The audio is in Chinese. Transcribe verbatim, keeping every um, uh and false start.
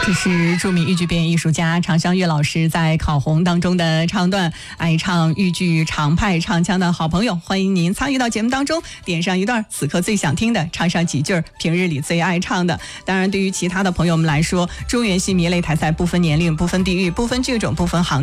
这是著名豫剧表演艺术家常香月老师在考红当中的唱段，爱唱豫剧常派唱腔的好朋友，欢迎您参与到节目当中，点上一段此刻最想听的，唱上几句平日里最爱唱的。当然对于其他的朋友们来说，中原戏迷擂台赛不分年龄不分地域不分剧种不分行